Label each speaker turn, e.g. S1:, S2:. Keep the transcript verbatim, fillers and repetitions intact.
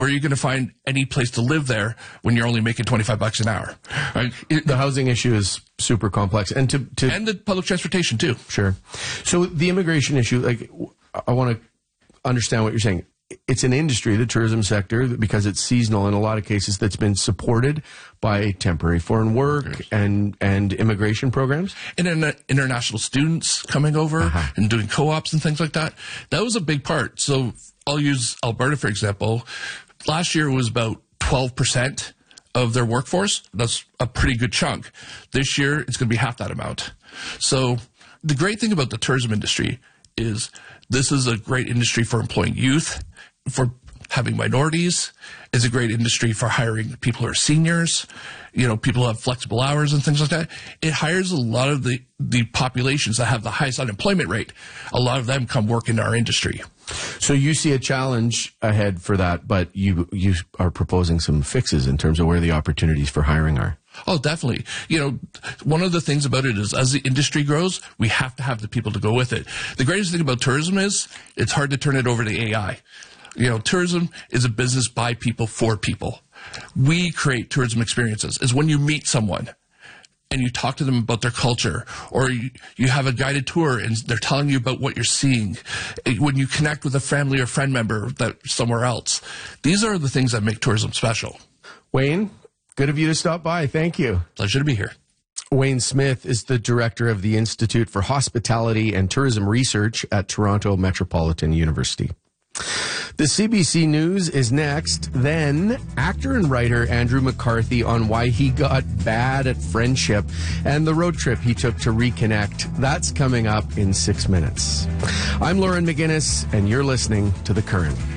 S1: where are you going to find any place to live there when you're only making twenty-five bucks an hour? Right? It,
S2: the housing issue is super complex. And to, to
S1: and the public transportation too.
S2: Sure. So the immigration issue, like, I want to understand what you're saying. It's an industry, the tourism sector, because it's seasonal in a lot of cases, that's been supported by temporary foreign work and, and immigration programs.
S1: And interna- international students coming over uh-huh. and doing co-ops and things like that. That was a big part. So I'll use Alberta, for example. Last year it was about twelve percent of their workforce. That's a pretty good chunk. This year it's going to be half that amount. So the great thing about the tourism industry is this is a great industry for employing youth, for having minorities. It's a great industry for hiring people who are seniors, you know, people who have flexible hours and things like that. It hires a lot of the, the populations that have the highest unemployment rate. A lot of them come work in our industry.
S2: So you see a challenge ahead for that, but you you are proposing some fixes in terms of where the opportunities for hiring are.
S1: Oh, definitely. You know, one of the things about it is as the industry grows, we have to have the people to go with it. The greatest thing about tourism is it's hard to turn it over to A I. You know, tourism is a business by people for people. We create tourism experiences. Is when you meet someone and you talk to them about their culture, or you, you have a guided tour and they're telling you about what you're seeing, when you connect with a family or friend member that somewhere else. These are the things that make tourism special.
S2: Wayne, good of you to stop by. Thank you.
S1: Pleasure to be here.
S2: Wayne Smith is the director of the Institute for Hospitality and Tourism Research at Toronto Metropolitan University. The C B C News is next. Then, actor and writer Andrew McCarthy on why he got bad at friendship and the road trip he took to reconnect. That's coming up in six minutes. I'm Lauren McGinnis, and you're listening to The Current.